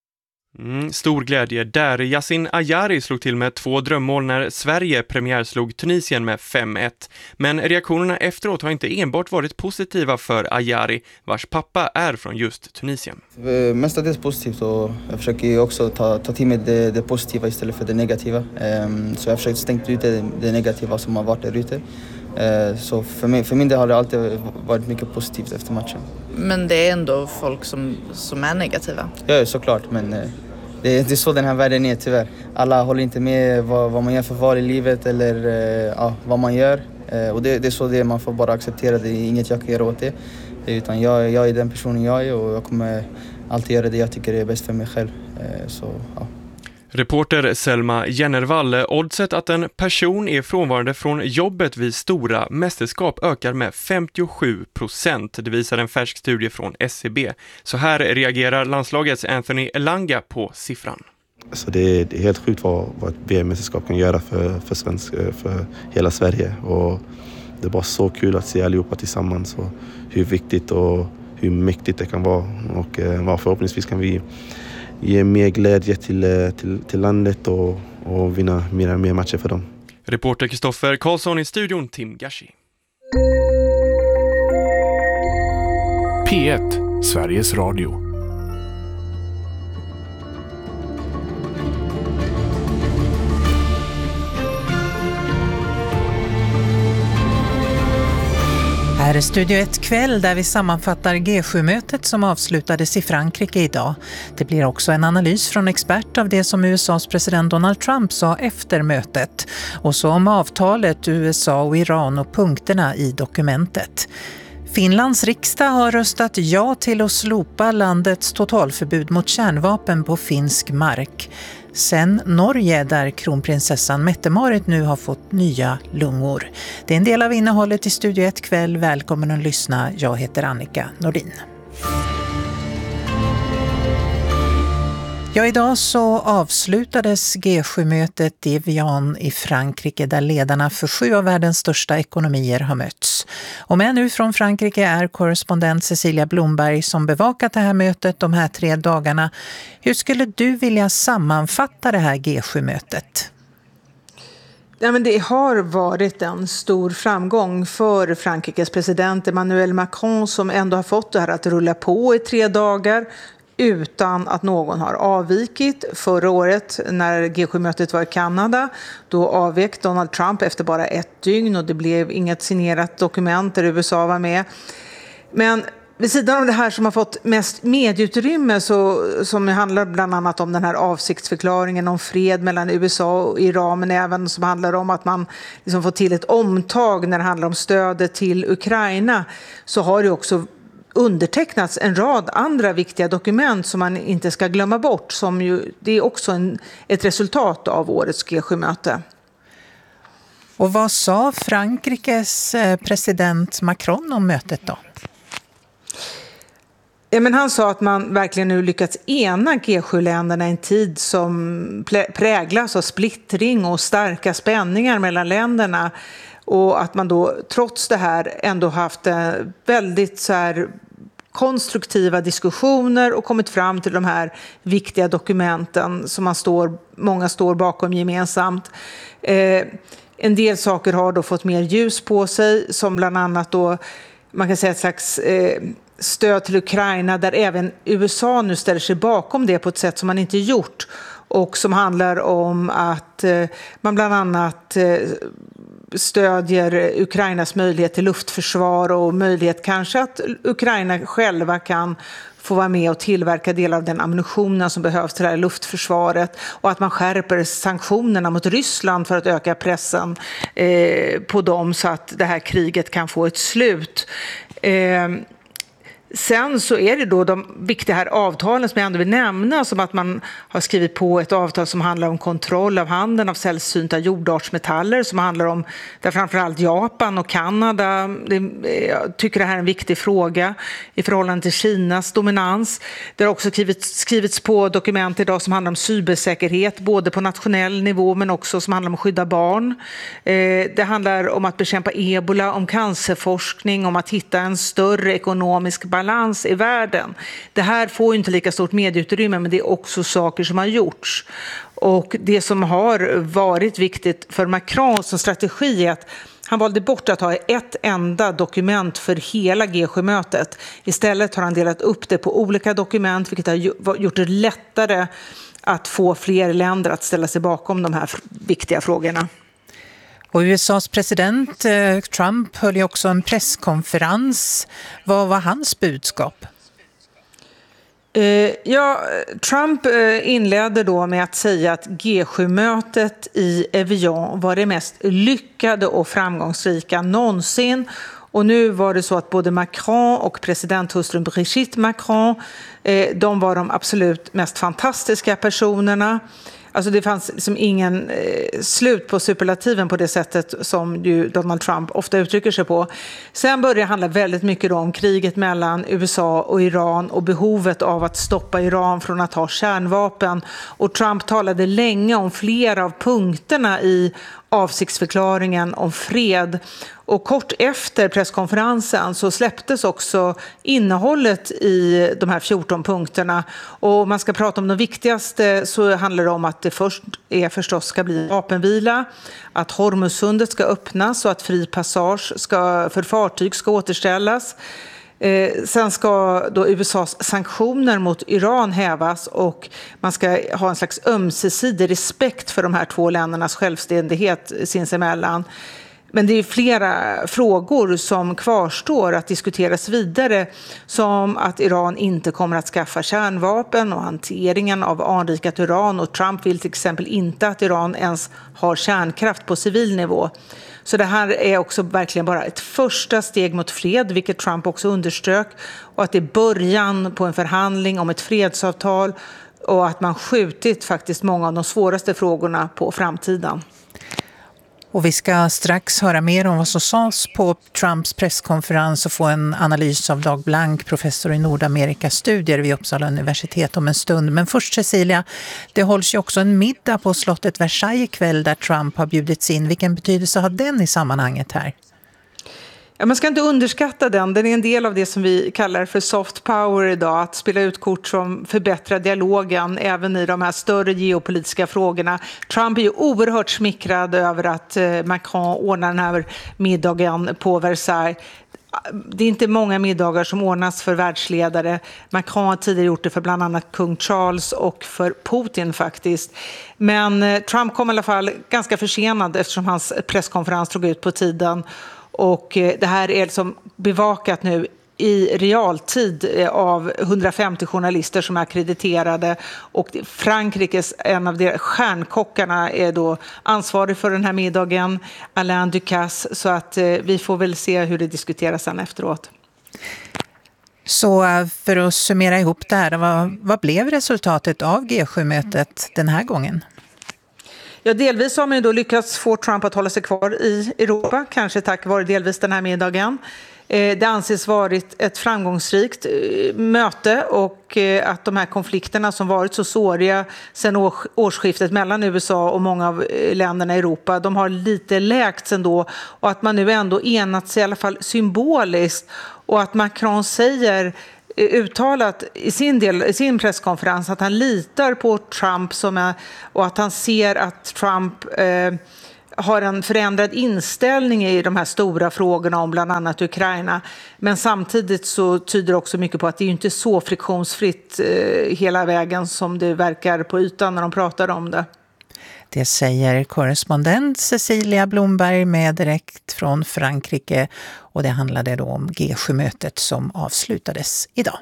Mm, stor glädje där. Yasin Ayari slog till med två drömmål när Sverige premiärslog Tunisien med fem ett. Men reaktionerna efteråt har inte enbart varit positiva för Ayari, vars pappa är från just Tunisien. Mestadels positivt och jag försöker också ta, ta till mig det, det positiva istället för det negativa. Så jag försöker stänga ut det, det negativa som har varit där ute. Så för, mig, för min del har det alltid varit mycket positivt efter matchen. Men det är ändå folk som, som är negativa? Ja, såklart, men det är, det är så den här världen är tyvärr. Alla håller inte med vad, vad man gör för val i livet eller ja, vad man gör. Och det, det är så det är, man får bara acceptera det. Det är inget jag kan göra åt det. Utan jag, jag är den personen jag är och jag kommer alltid göra det jag tycker är bäst för mig själv. Så, ja. Reporter Selma Jennervall. Oddset att en person är frånvarande från jobbet vid stora mästerskap ökar med femtiosju procent. Det visar en färsk studie från S C B. Så här reagerar landslagets Anthony Elanga på siffran. Så det, är, det är helt sjukt vad, vad ett V M-mästerskap kan göra för, för, svensk, för hela Sverige. Och det är bara så kul att se allihopa tillsammans och hur viktigt och hur mäktigt det kan vara. Och eh, förhoppningsvis kan vi ge mer glädje till, till, till landet och, och vinna mer och mer matcher för dem. Reporter Kristoffer Karlsson i studion, Tim Gashi. P ett, Sveriges Radio. Här är Studio ett kväll där vi sammanfattar G sju-mötet som avslutades i Frankrike idag. Det blir också en analys från expert av det som U S A:s president Donald Trump sa efter mötet. Och så om avtalet U S A och Iran och punkterna i dokumentet. Finlands riksdag har röstat ja till att slopa landets totalförbud mot kärnvapen på finsk mark. Sen Norge där kronprinsessan Mette-Marit nu har fått nya lungor. Det är en del av innehållet i Studio ett kväll. Välkommen att lyssna. Jag heter Annika Nordin. Ja, idag så avslutades G sju-mötet i Evian i Frankrike där ledarna för sju av världens största ekonomier har mötts. Och med nu från Frankrike är korrespondent Cecilia Blomberg som bevakat det här mötet de här tre dagarna. Hur skulle du vilja sammanfatta det här G sju-mötet? Ja, men det har varit en stor framgång för Frankrikes president Emmanuel Macron som ändå har fått det här att rulla på i tre dagar utan att någon har avvikit. Förra året när G sju-mötet var i Kanada, då avvek Donald Trump efter bara ett dygn och det blev inget signerat dokument där U S A var med. Men vid sidan av det här som har fått mest medieutrymme, så, som handlar bland annat om den här avsiktsförklaringen om fred mellan U S A och Iran, men även som handlar om att man liksom får till ett omtag när det handlar om stödet till Ukraina, så har det också undertecknats en rad andra viktiga dokument som man inte ska glömma bort, som ju, det är också en, ett resultat av årets G sju-möte. Och vad sa Frankrikes president Macron om mötet då? Ja, men han sa att man verkligen nu lyckats ena G sju-länderna i en tid som präglas av splittring och starka spänningar mellan länderna. Och att man då trots det här ändå haft väldigt så här konstruktiva diskussioner och kommit fram till de här viktiga dokumenten som man står, många står bakom gemensamt. Eh, en del saker har då fått mer ljus på sig, som bland annat då, man kan säga ett slags eh, stöd till Ukraina, där även U S A nu ställer sig bakom det på ett sätt som man inte gjort, och som handlar om att eh, man bland annat eh, stödjer Ukrainas möjlighet till luftförsvar och möjlighet kanske att Ukraina själva kan få vara med och tillverka delar av den ammunitionen som behövs till det här luftförsvaret, och att man skärper sanktionerna mot Ryssland för att öka pressen eh, på dem så att det här kriget kan få ett slut. Eh, Sen så är det då de viktiga här avtalen som jag ändå vill nämna, som att man har skrivit på ett avtal som handlar om kontroll av handeln av sällsynta jordartsmetaller, som handlar om där framförallt Japan och Kanada. Jag tycker det här är en viktig fråga i förhållande till Kinas dominans. Det har också skrivits, skrivits på dokument idag som handlar om cybersäkerhet, både på nationell nivå men också som handlar om att skydda barn. Det handlar om att bekämpa ebola, om cancerforskning, om att hitta en större ekonomisk balans i världen. Det här får ju inte lika stort medieutrymme, men det är också saker som har gjorts. Och det som har varit viktigt för Macron som strategi är att han valde bort att ha ett enda dokument för hela G sju-mötet. Istället har han delat upp det på olika dokument, vilket har gjort det lättare att få fler länder att ställa sig bakom de här viktiga frågorna. Och U S A:s president eh, Trump höll ju också en presskonferens. Vad var hans budskap? Eh, ja, Trump eh, inledde då med att säga att G sju-mötet i Evian var det mest lyckade och framgångsrika någonsin. Och nu var det så att både Macron och presidenthustrun Brigitte Macron, eh, de var de absolut mest fantastiska personerna. Alltså det fanns liksom ingen eh, slut på superlativen på det sättet som ju Donald Trump ofta uttrycker sig på. Sen började det handla väldigt mycket om kriget mellan U S A och Iran och behovet av att stoppa Iran från att ha kärnvapen. Och Trump talade länge om flera av punkterna i avsiktsförklaringen om fred. Och kort efter presskonferensen så släpptes också innehållet i de här fjorton punkterna. Och om man ska prata om de viktigaste så handlar det om att det först är förstås ska bli vapenvila, att Hormuzsundet ska öppnas och att fri passage ska, för fartyg ska återställas. Eh, sen ska då U S A:s sanktioner mot Iran hävas och man ska ha en slags ömsesidig respekt för de här två ländernas självständighet sinsemellan. Men det är flera frågor som kvarstår att diskuteras vidare, som att Iran inte kommer att skaffa kärnvapen och hanteringen av anrikat uran, och Trump vill till exempel inte att Iran ens har kärnkraft på civil nivå. Så det här är också verkligen bara ett första steg mot fred, vilket Trump också underströk, och att det är början på en förhandling om ett fredsavtal och att man skjutit faktiskt många av de svåraste frågorna på framtiden. Och vi ska strax höra mer om vad som sades på Trumps presskonferens och få en analys av Dag Blank, professor i Nordamerikastudier vid Uppsala universitet om en stund. Men först Cecilia, det hålls ju också en middag på slottet Versailles ikväll där Trump har bjudits in. Vilken betydelse har den i sammanhanget här? Ja, man ska inte underskatta den. Den är en del av det som vi kallar för soft power idag. Att spela ut kort som förbättrar dialogen även i de här större geopolitiska frågorna. Trump är ju oerhört smickrad över att Macron ordnar den här middagen på Versailles. Det är inte många middagar som ordnas för världsledare. Macron har tidigare gjort det för bland annat kung Charles och för Putin faktiskt. Men Trump kom i alla fall ganska försenad eftersom hans presskonferens drog ut på tiden. Och det här är liksom bevakat nu i realtid av hundrafemtio journalister som är akkrediterade, och Frankrikes en av deras stjärnkockarna är då ansvarig för den här middagen, Alain Ducasse, så att vi får väl se hur det diskuteras sen efteråt. Så för att summera ihop det här, vad, vad blev resultatet av G sju-mötet den här gången? Ja, delvis har man ju då lyckats få Trump att hålla sig kvar i Europa, kanske tack vare delvis den här middagen. Det anses varit ett framgångsrikt möte och att de här konflikterna som varit så såriga sedan årsskiftet mellan U S A och många av länderna i Europa, de har lite läkts ändå, och att man nu ändå enat sig i alla fall symboliskt, och att Macron säger uttalat i sin, del, i sin presskonferens att han litar på Trump som är, och att han ser att Trump eh, har en förändrad inställning i de här stora frågorna om bland annat Ukraina. Men samtidigt så tyder det också mycket på att det är inte så friktionsfritt eh, hela vägen som det verkar på ytan när de pratar om det. Det säger korrespondent Cecilia Blomberg med direkt från Frankrike, och det handlade då om G sju-mötet som avslutades idag.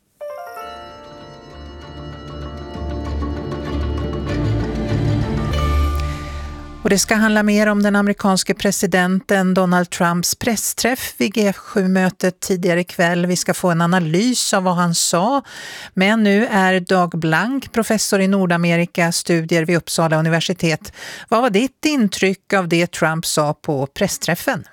Och det ska handla mer om den amerikanske presidenten Donald Trumps pressträff vid G sju-mötet tidigare ikväll. Vi ska få en analys av vad han sa. Men nu är Dag Blank, professor i Nordamerika, studier vid Uppsala universitet. Vad var ditt intryck av det Trump sa på pressträffen?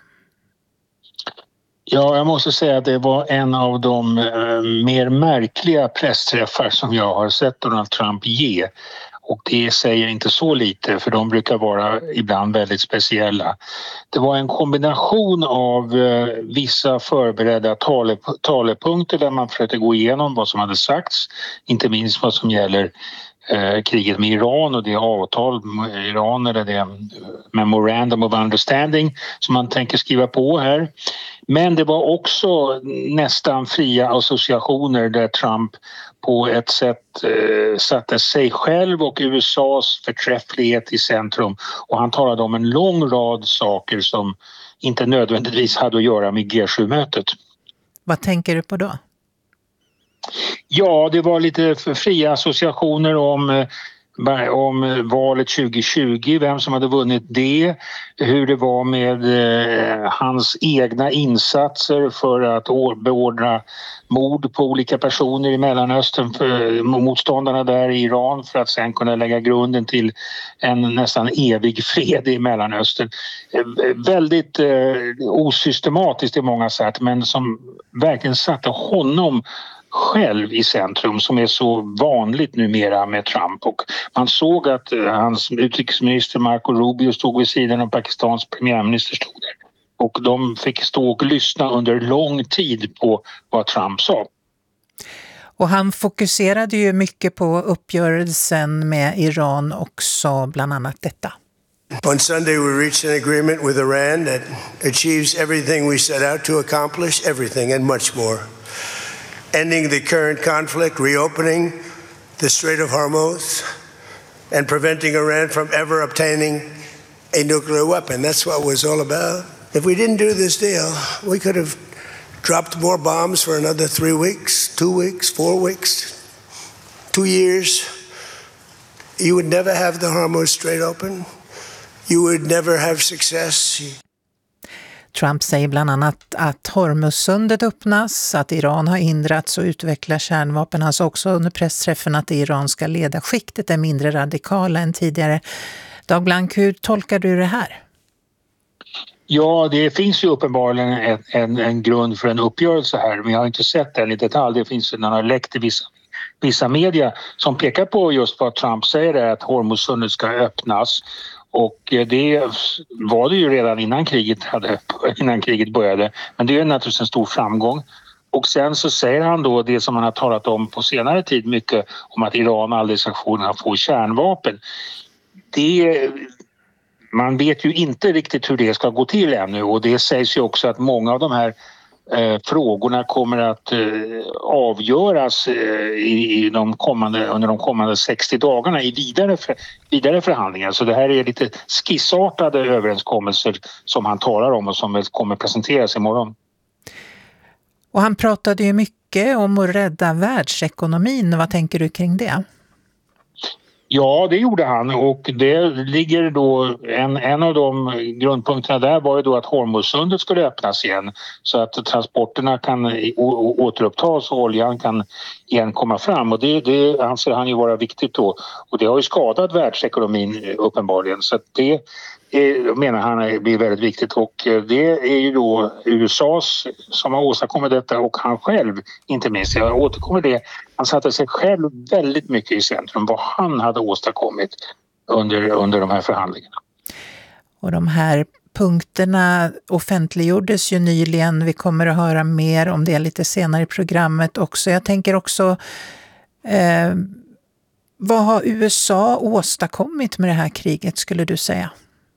Ja, jag måste säga att det var en av de eh, mer märkliga pressträffar som jag har sett Donald Trump ge. Och det säger inte så lite, för de brukar vara ibland väldigt speciella. Det var en kombination av eh, vissa förberedda tale, talepunkter där man försökte gå igenom vad som hade sagts. Inte minst vad som gäller eh, kriget med Iran och det avtal med Iran, eller det Memorandum of Understanding som man tänker skriva på här. Men det var också nästan fria associationer där Trump på ett sätt eh, satte sig själv och U S A:s förträfflighet i centrum. Och han talade om en lång rad saker som inte nödvändigtvis hade att göra med G sju-mötet. Vad tänker du på då? Ja, det var lite fria associationer om, om valet tjugo tjugo, vem som hade vunnit det, hur det var med eh, hans egna insatser för att beordra mord på olika personer i Mellanöstern, för motståndarna där i Iran, för att sen kunna lägga grunden till en nästan evig fred i Mellanöstern. Väldigt eh, osystematiskt i många sätt, men som verkligen satte honom själv i centrum, som är så vanligt numera med Trump. Och man såg att eh, hans utrikesminister Marco Rubio stod vid sidan av Pakistans premiärminister stod där. Och de fick stå och lyssna under lång tid på vad Trump sa. Och han fokuserade ju mycket på uppgörelsen med Iran och sa bland annat detta. On Sunday we reached an agreement with Iran that achieves everything we set out to accomplish, everything and much more. Ending the current conflict, reopening the Strait of Hormuz, and preventing Iran from ever obtaining a nuclear weapon. That's what it was all about. If we didn't do this deal, we could have dropped more bombs for another three weeks, two weeks, four weeks, two years. You would never have the Hormuz Strait open. You would never have success. Trump säger bland annat att Hormuzsundet öppnas, att Iran har hindrats och utvecklar kärnvapen. Han sa också under pressträffen att det iranska ledarskiktet är mindre radikala än tidigare. Dag Blank, hur tolkar du det här? Ja, det finns ju uppenbarligen en, en, en grund för en uppgörelse här, men jag har inte sett den i detalj. Det finns en har läckt i vissa, vissa media som pekar på just vad Trump säger, är att Hormuzsundet ska öppnas. Och det var det ju redan innan kriget, hade, innan kriget började, men det är naturligtvis en stor framgång. Och sen så säger han då det som man har talat om på senare tid mycket, om att Iran aldrig ska få, få kärnvapen. Det, man vet ju inte riktigt hur det ska gå till ännu, och det sägs ju också att många av de här eh, frågorna kommer att eh, avgöras eh, i, i de kommande, under de kommande sextio dagarna i vidare, för, vidare förhandlingar. Så det här är lite skissartade överenskommelser som han talar om och som väl kommer presenteras imorgon. Och han pratade ju mycket om att rädda världsekonomin. Vad tänker du kring det? Ja, det gjorde han, och det ligger då en, en av de grundpunkterna där var ju då att Hormuzsundet skulle öppnas igen så att transporterna kan å, återupptas och oljan kan igen komma fram, och det, det anser han ju vara viktigt då, och det har ju skadat världsekonomin uppenbarligen, så att det, är, menar han blir väldigt viktigt, och det är ju då U S A's som har åstadkommit detta, och han själv inte minst. Jag återkommer det. Han satte sig själv väldigt mycket i centrum, vad han hade åstadkommit under, under de här förhandlingarna. Och de här punkterna offentliggjordes ju nyligen. Vi kommer att höra mer om det lite senare i programmet också. Jag tänker också, eh, vad har U S A åstadkommit med det här kriget, skulle du säga?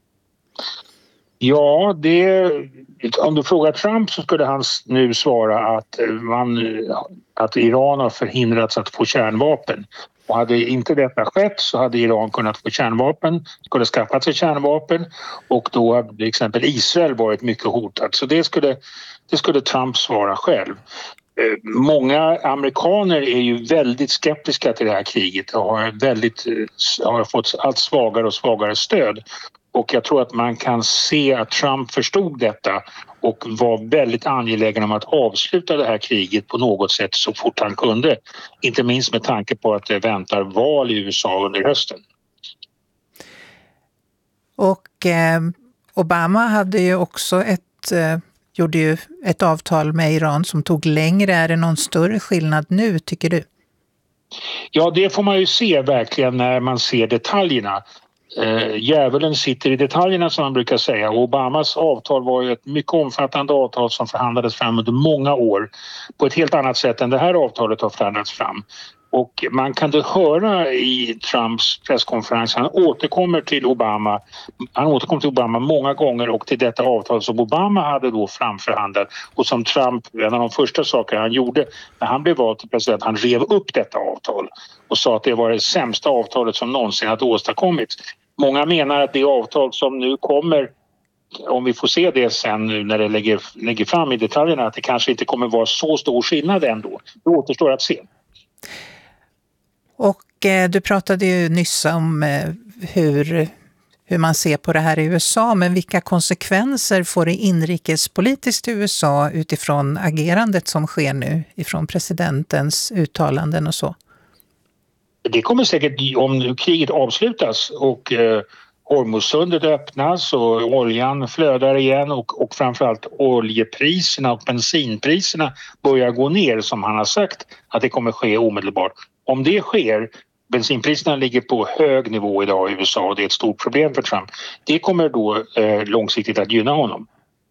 Ja, det, om du frågar Trump så skulle han nu svara att, man, att Iran har förhindrats att få kärnvapen. Och hade inte detta skett så hade Iran kunnat få kärnvapen, skulle skaffat sig kärnvapen, och då hade till exempel Israel varit mycket hotat. Så det skulle, det skulle Trump svara själv. Många amerikaner är ju väldigt skeptiska till det här kriget och har, väldigt, har fått allt svagare och svagare stöd. Och jag tror att man kan se att Trump förstod detta och var väldigt angelägen om att avsluta det här kriget på något sätt så fort han kunde. Inte minst med tanke på att det väntar val i U S A under hösten. Och eh, Obama hade ju också ett, eh, gjorde ju ett avtal med Iran som tog längre. Är det någon större skillnad nu, tycker du? Ja, det får man ju se verkligen när man ser detaljerna. Uh, djävulen sitter i detaljerna, som man brukar säga. Obamas avtal var ju ett mycket omfattande avtal som förhandlades fram under många år på ett helt annat sätt än det här avtalet har förhandlats fram. Och man kan det höra i Trumps presskonferens, han återkommer till Obama han återkommer till Obama många gånger och till detta avtal som Obama hade då framförhandlat, och som Trump, en av de första saker han gjorde när han blev vald till president, han rev upp detta avtal och sa att det var det sämsta avtalet som någonsin hade åstadkommits. Många menar att det avtal som nu kommer, om vi får se det sen nu när det lägger, lägger fram i detaljerna, att det kanske inte kommer vara så stor skillnad ändå. Det återstår att se. Och eh, du pratade ju nyss om eh, hur, hur man ser på det här i U S A, men vilka konsekvenser får det inrikespolitiskt i U S A utifrån agerandet som sker nu, ifrån presidentens uttalanden och så? Det kommer säkert, om kriget avslutas och eh, Hormuzsundet öppnas och oljan flödar igen och, och framförallt oljepriserna och bensinpriserna börjar gå ner, som han har sagt att det kommer ske omedelbart. Om det sker, bensinpriserna ligger på hög nivå idag i U S A och det är ett stort problem för Trump. Det kommer då eh, långsiktigt att gynna honom.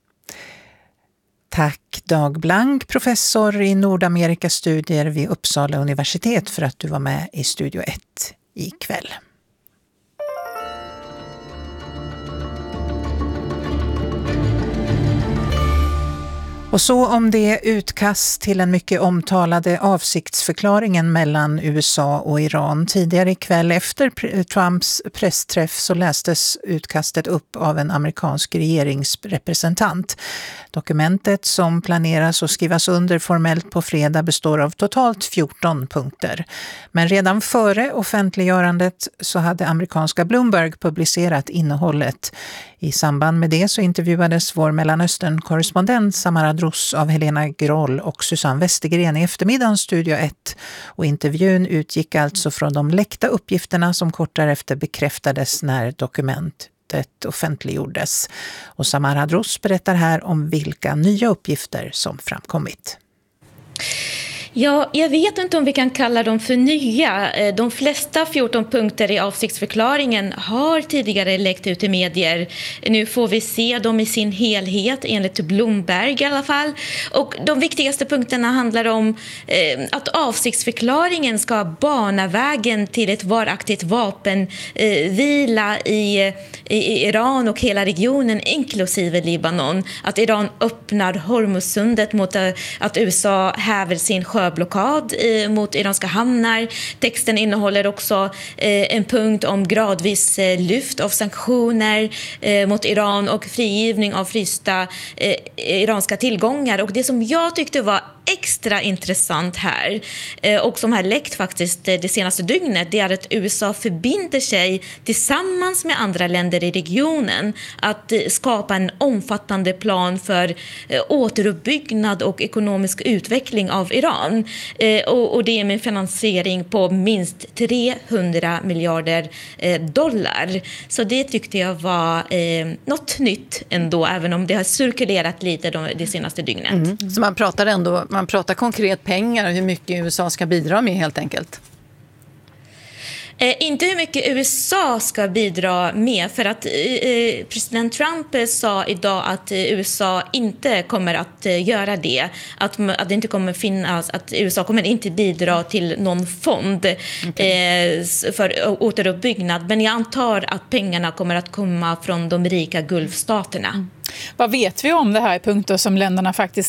Tack Dag Blank, professor i Nordamerikastudier vid Uppsala universitet, för att du var med i Studio ett ikväll. Och så om det utkast till en mycket omtalade avsiktsförklaringen mellan U S A och Iran. Tidigare ikväll efter Trumps pressträff så lästes utkastet upp av en amerikansk regeringsrepresentant. Dokumentet, som planeras att skrivas under formellt på fredag, består av totalt fjorton punkter. Men redan före offentliggörandet så hade amerikanska Bloomberg publicerat innehållet. I samband med det så intervjuades vår Mellanöstern-korrespondent Samara Dross av Helena Groll och Susanne Westergren i eftermiddagens Studio ett. Och intervjun utgick alltså från de läckta uppgifterna som kort därefter bekräftades när dokumentet offentliggjordes. Och Samara Dross berättar här om vilka nya uppgifter som framkommit. Ja, jag vet inte om vi kan kalla dem för nya. De flesta fjorton punkter i avsiktsförklaringen har tidigare läckt ut i medier. Nu får vi se dem i sin helhet, enligt Bloomberg i alla fall. Och de viktigaste punkterna handlar om eh, att avsiktsförklaringen ska bana vägen till ett varaktigt vapenvila eh, i, i Iran och hela regionen, inklusive Libanon. Att Iran öppnar Hormuzsundet mot eh, att U S A häver sin sjö blockad eh, mot iranska hamnar. Texten innehåller också eh, en punkt om gradvis eh, lyft av sanktioner eh, mot Iran och frigivning av frysta eh, iranska tillgångar. Och det som jag tyckte var extra intressant här eh, och som har läckt faktiskt det senaste dygnet, det är att U S A förbinder sig tillsammans med andra länder i regionen att eh, skapa en omfattande plan för eh, återuppbyggnad och ekonomisk utveckling av Iran. Eh, och, och det är med finansiering på minst trehundra miljarder eh, dollar. Så det tyckte jag var eh, något nytt ändå, även om det har cirkulerat lite de, det senaste dygnet. Mm. Så man pratar ändå, man pratar konkret pengar, hur mycket U S A ska bidra med helt enkelt? Eh, inte hur mycket U S A ska bidra med, för att eh, president Trump eh, sa idag att eh, U S A inte kommer att eh, göra det. Att, att det inte kommer finnas, att U S A kommer inte bidra till någon fond okay. eh, för återuppbyggnad. Men jag antar att pengarna kommer att komma från de rika Gulfstaterna. Mm. Vad vet vi om det här punkter som länderna faktiskt